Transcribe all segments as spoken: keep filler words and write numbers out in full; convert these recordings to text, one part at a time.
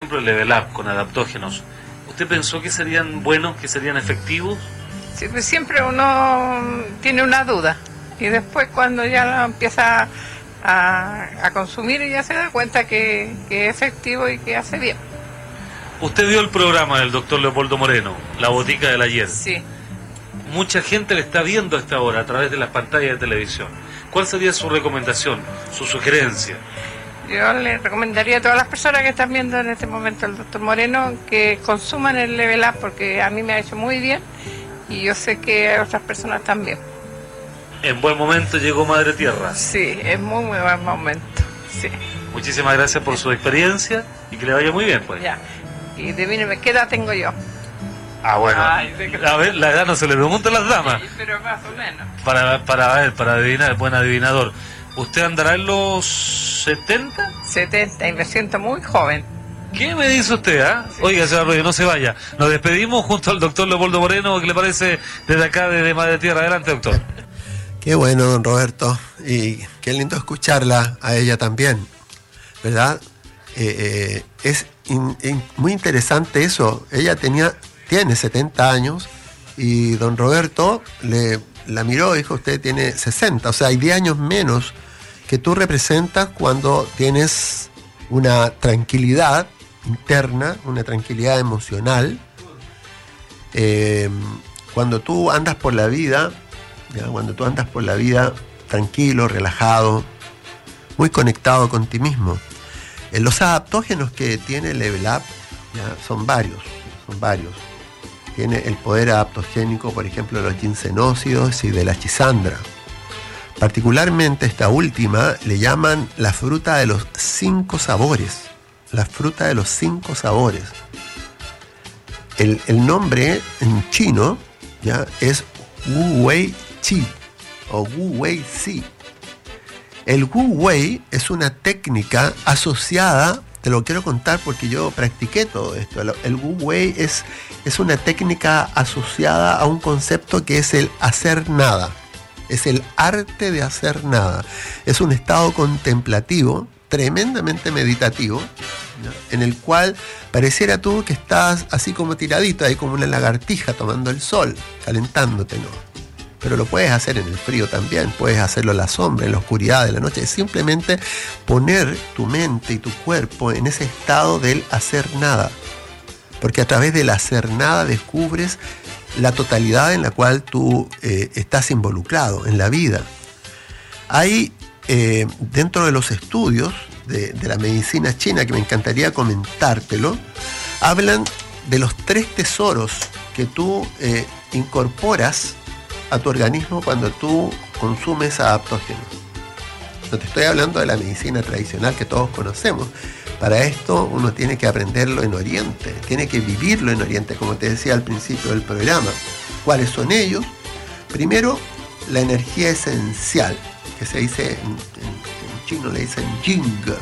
ejemplo, el Level Up con adaptógenos, ¿usted pensó que serían buenos, que serían efectivos? Sí, pues siempre uno tiene una duda y después cuando ya lo empieza a, a consumir ya se da cuenta que, que es efectivo y que hace bien. Usted vio el programa del doctor Leopoldo Moreno, La Botica del Ayer. Sí. Mucha gente le está viendo a esta hora a través de las pantallas de televisión. ¿Cuál sería su recomendación, su sugerencia? Yo le recomendaría a todas las personas que están viendo en este momento al doctor Moreno que consuman el Level Up porque a mí me ha hecho muy bien y yo sé que a otras personas también. En buen momento llegó Madre Tierra. Sí, es muy, muy buen momento. Sí. Muchísimas gracias por su experiencia y que le vaya muy bien, pues. Ya. Y adivíneme, ¿qué edad tengo yo? Ah, bueno. Ay, de que... A ver, la edad no se le pregunta a las damas. Sí, pero más o menos. Para, para ver, para adivinar, buen adivinador. ¿Usted andará en los setenta? setenta y me siento muy joven. ¿Qué me dice usted, ah? ¿eh? Sí. Oiga, señor Arroyo, no se vaya. Nos despedimos junto al doctor Leopoldo Moreno. ¿Qué le parece desde acá, desde Madre Tierra? Adelante, doctor. Qué bueno, don Roberto. Y qué lindo escucharla a ella también, ¿verdad? Eh, eh, es in, in, muy interesante eso. Ella tenía, tiene setenta años y don Roberto le, la miró y dijo, usted tiene sesenta. O sea, hay diez años menos que tú representas cuando tienes una tranquilidad interna, una tranquilidad emocional. Eh, cuando tú andas por la vida, ¿ya? Cuando tú andas por la vida tranquilo, relajado, muy conectado con ti mismo. Eh, los adaptógenos que tiene el Level Up, ¿ya? son varios, son varios. Tiene el poder adaptogénico, por ejemplo, de los ginsenócidos y de la chisandra. Particularmente esta última le llaman la fruta de los cinco sabores. La fruta de los cinco sabores. El, el nombre en chino, ¿ya? es Wu Wei Qi o Wu Wei Si. El Wu Wei es una técnica asociada, te lo quiero contar porque yo practiqué todo esto. El Wu Wei es, es una técnica asociada a un concepto que es el hacer nada. Es el arte de hacer nada. Es un estado contemplativo, tremendamente meditativo, ¿no? En el cual pareciera tú que estás así como tiradito, ahí como una lagartija tomando el sol, calentándote, ¿no? Pero lo puedes hacer en el frío también, puedes hacerlo en la sombra, en la oscuridad de la noche. Es simplemente poner tu mente y tu cuerpo en ese estado del hacer nada. Porque a través del hacer nada descubres la totalidad en la cual tú eh, estás involucrado en la vida. Hay eh, dentro de los estudios de, de la medicina china, que me encantaría comentártelo, hablan de los tres tesoros que tú eh, incorporas a tu organismo cuando tú consumes adaptógenos. No te estoy hablando de la medicina tradicional que todos conocemos. Para esto uno tiene que aprenderlo en Oriente, tiene que vivirlo en Oriente, como te decía al principio del programa. ¿Cuáles son ellos? Primero, la energía esencial, que se dice en, en, en chino le dicen Jing,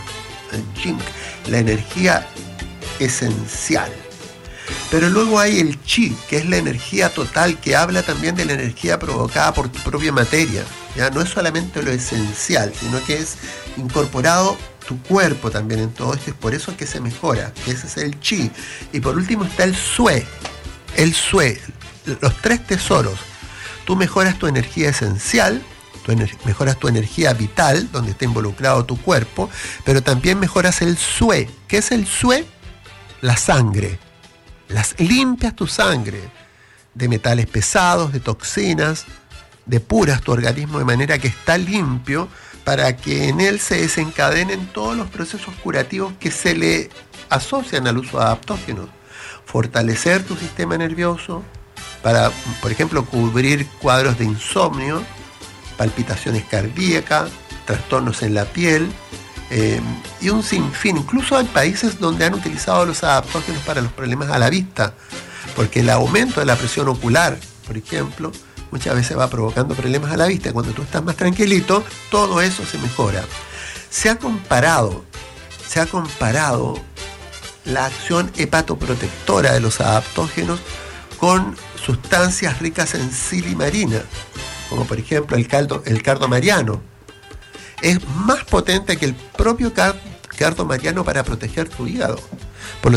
Jing, la energía esencial. Pero luego hay el Qi, que es la energía total, que habla también de la energía provocada por tu propia materia. ¿Ya? No es solamente lo esencial, sino que es incorporado tu cuerpo también en todo esto, es por eso que se mejora, que ese es el Qi. Y por último está el Sue, el Sue, los tres tesoros. Tú mejoras tu energía esencial, tu ener- mejoras tu energía vital, donde está involucrado tu cuerpo, pero también mejoras el Sue. ¿Qué es el Sue? La sangre. Las limpias tu sangre de metales pesados, de toxinas, depuras tu organismo de manera que está limpio para que en él se desencadenen todos los procesos curativos que se le asocian al uso de adaptógenos. Fortalecer tu sistema nervioso para, por ejemplo, cubrir cuadros de insomnio, palpitaciones cardíacas, trastornos en la piel, Eh, y un sinfín. Incluso hay países donde han utilizado los adaptógenos para los problemas a la vista, porque el aumento de la presión ocular, por ejemplo, muchas veces va provocando problemas a la vista. Cuando tú estás más tranquilito, todo eso se mejora. Se ha comparado, se ha comparado la acción hepatoprotectora de los adaptógenos con sustancias ricas en silimarina, como por ejemplo el, caldo, el cardomariano. Es más potente que el propio cardomariano para proteger tu hígado. Por lo